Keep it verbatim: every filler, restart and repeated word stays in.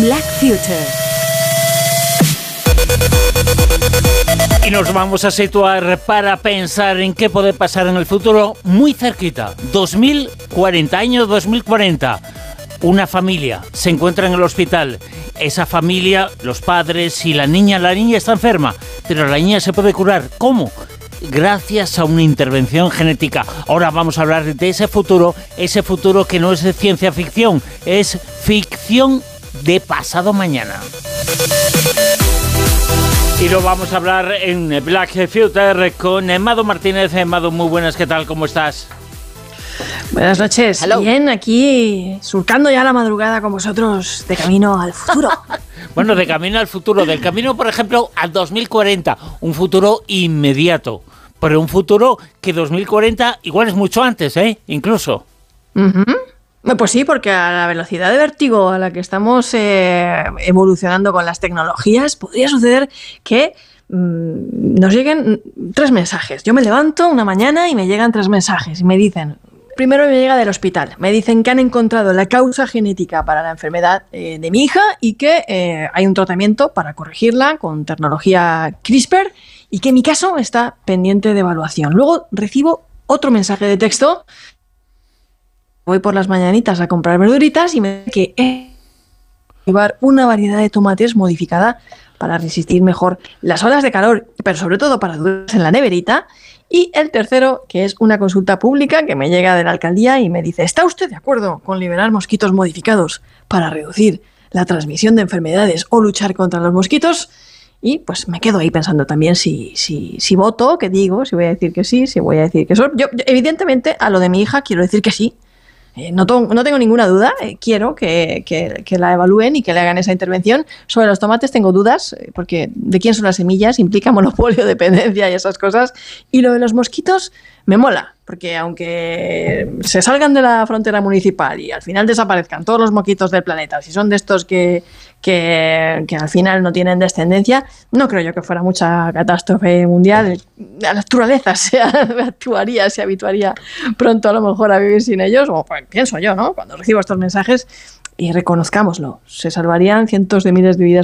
Black Future. Y nos vamos a situar para pensar en qué puede pasar en el futuro muy cerquita. dos mil cuarenta, año dos mil cuarenta. Una familia se encuentra en el hospital. Esa familia, los padres y la niña, la niña está enferma, pero la niña se puede curar. ¿Cómo? Gracias a una intervención genética. Ahora vamos a hablar de ese futuro, ese futuro que no es de ciencia ficción, es ficción de pasado mañana. Y lo vamos a hablar en Black Future con Mado Martínez. Mado, muy buenas, ¿qué tal? ¿Cómo estás? Buenas noches. Hello. Bien, aquí surcando ya la madrugada con vosotros de camino al futuro. Bueno, de camino al futuro, del camino, por ejemplo, al dos mil cuarenta, un futuro inmediato, pero un futuro que dos mil cuarenta igual es mucho antes, ¿eh? Incluso. Uh-huh. Pues sí, porque a la velocidad de vértigo a la que estamos eh, evolucionando con las tecnologías, podría suceder que mmm, nos lleguen tres mensajes. Yo me levanto una mañana y me llegan tres mensajes y me dicen... Primero me llega del hospital. Me dicen que han encontrado la causa genética para la enfermedad eh, de mi hija y que eh, hay un tratamiento para corregirla con tecnología CRISPR y que mi caso está pendiente de evaluación. Luego recibo otro mensaje de texto. Voy por las mañanitas a comprar verduritas y me dice que he llevar una variedad de tomates modificada para resistir mejor las olas de calor, pero sobre todo para durar en la neverita. Y el tercero, que es una consulta pública que me llega de la alcaldía y me dice: ¿está usted de acuerdo con liberar mosquitos modificados para reducir la transmisión de enfermedades o luchar contra los mosquitos? Y pues me quedo ahí pensando también si, si, si voto, qué digo, si voy a decir que sí, si voy a decir que eso. Yo, yo evidentemente, a lo de mi hija quiero decir que sí. Eh, no, to- no tengo ninguna duda, eh, quiero que, que, que la evalúen y que le hagan esa intervención. Sobre los tomates tengo dudas, eh, porque de quién son las semillas, implica monopolio, dependencia y esas cosas. Y lo de los mosquitos me mola, porque aunque se salgan de la frontera municipal y al final desaparezcan todos los mosquitos del planeta, si son de estos que, que, que al final no tienen descendencia, no creo yo que fuera mucha catástrofe mundial. La naturaleza se actuaría, se habituaría pronto a lo mejor a vivir sin ellos, o pues, pienso yo, ¿no? Cuando recibo estos mensajes, y reconozcámoslo, se salvarían cientos de miles de vidas